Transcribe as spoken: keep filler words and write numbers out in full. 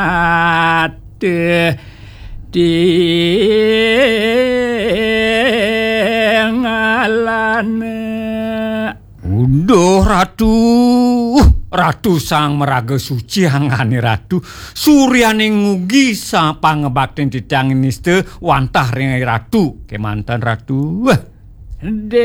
Ate dingalane Unduh Ratu Ratu sang meraga suci hangane Ratu suryane ngugi sa pangebakten didangin niste wantah ring Ratu kemanten Ratu